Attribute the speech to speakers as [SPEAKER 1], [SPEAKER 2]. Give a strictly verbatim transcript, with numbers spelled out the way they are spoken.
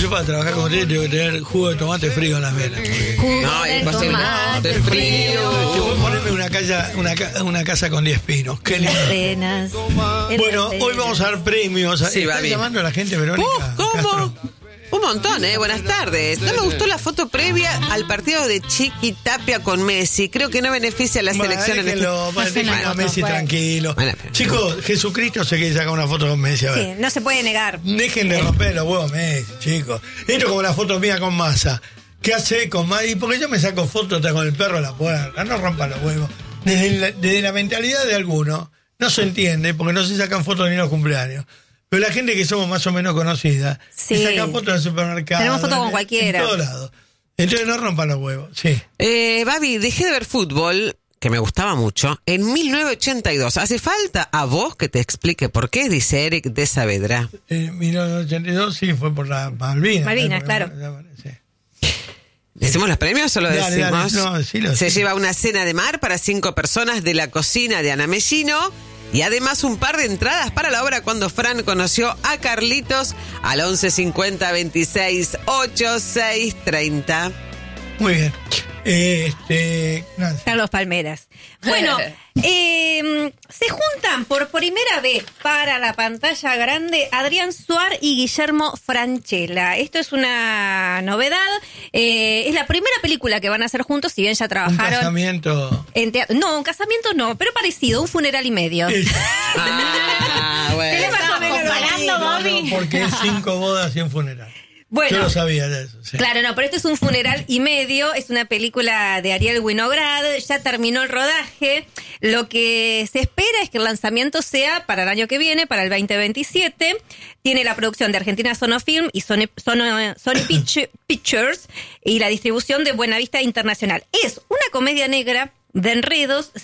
[SPEAKER 1] yo para trabajar con usted tengo que tener jugo de tomate frío en las venas.
[SPEAKER 2] Jugo no, de tomate frío.
[SPEAKER 1] Yo puedo ponerme una casa, una, una casa con diez pinos. Qué lindo.
[SPEAKER 2] Venas,
[SPEAKER 1] bueno, hoy vamos a dar premios.
[SPEAKER 3] Sí,
[SPEAKER 1] ¿Están
[SPEAKER 3] va bien.
[SPEAKER 1] llamando a la gente, Verónica?
[SPEAKER 3] Uh, ¿Cómo?
[SPEAKER 1] Castro?
[SPEAKER 3] Un montón, ¿eh? Buenas tardes. No me gustó la foto previa al partido de Chiqui Tapia con Messi. Creo que no beneficia a la
[SPEAKER 1] Bueno,
[SPEAKER 3] selección en
[SPEAKER 1] déjenlo,
[SPEAKER 3] este...
[SPEAKER 1] bueno, déjenlo a Messi
[SPEAKER 2] bueno.
[SPEAKER 1] tranquilo.
[SPEAKER 3] Bueno.
[SPEAKER 1] Chicos, Jesucristo se quiere sacar una foto con Messi. A ver.
[SPEAKER 2] Sí, no se puede negar.
[SPEAKER 1] Dejen de romper los huevos Messi, chicos. Esto es como la foto mía con Massa. ¿Qué hace con Massa? Y porque yo me saco fotos con el perro a la puerta. No rompan los huevos. Desde la, desde la mentalidad de algunos, no se entiende porque no se sacan fotos ni en los cumpleaños. Pero la gente que somos más o menos conocida,
[SPEAKER 2] Sí.
[SPEAKER 1] se sacan fotos del supermercado.
[SPEAKER 2] Tenemos fotos con
[SPEAKER 1] en-
[SPEAKER 2] cualquiera.
[SPEAKER 1] En todos lados. Entonces no rompan los huevos, sí.
[SPEAKER 3] Eh, Babi, dejé de ver fútbol, que me gustaba mucho, en mil novecientos ochenta y dos. ¿Hace falta a vos que te explique por qué? Dice Eric de Saavedra.
[SPEAKER 1] En mil novecientos ochenta y dos sí fue por la Malvinas.
[SPEAKER 2] Malvinas,
[SPEAKER 1] ¿no?
[SPEAKER 2] claro.
[SPEAKER 1] Sí.
[SPEAKER 3] ¿Decimos los premios o lo
[SPEAKER 1] Dale,
[SPEAKER 3] decimos?
[SPEAKER 1] dale. No, sí lo
[SPEAKER 3] Se
[SPEAKER 1] decimos.
[SPEAKER 3] lleva una cena de mar para cinco personas de la cocina de Ana Mellino y además un par de entradas para la obra Cuando Fran conoció a Carlitos al once cincuenta veintiséis ochenta y seis treinta.
[SPEAKER 1] Muy bien. Este, nada.
[SPEAKER 2] Carlos Palmeras. Bueno, eh, se juntan por primera vez para la pantalla grande Adrián Suar y Guillermo Francella. Esto es una novedad. Eh, es la primera película que van a hacer juntos, si bien ya
[SPEAKER 1] Un
[SPEAKER 2] trabajaron.
[SPEAKER 1] casamiento.
[SPEAKER 2] En teatro. No, un casamiento no, pero parecido, un funeral y medio.
[SPEAKER 1] Es-
[SPEAKER 3] Ah,
[SPEAKER 2] ¿Qué
[SPEAKER 3] bueno.
[SPEAKER 2] le pasó,
[SPEAKER 4] comparando,
[SPEAKER 1] no,
[SPEAKER 4] Bobby?
[SPEAKER 1] no, porque es cinco bodas y un funeral.
[SPEAKER 2] Bueno,
[SPEAKER 1] Yo lo sabía de eso. Sí.
[SPEAKER 2] claro, no, pero esto es un funeral y medio, es una película de Ariel Winograd, ya terminó el rodaje, lo que se espera es que el lanzamiento sea para el año que viene, para el veinte veintisiete, tiene la producción de Argentina Sonofilm y Sony, Sony, Sony Pictu- Pictures y la distribución de Buenavista Internacional. Es una comedia negra de enredos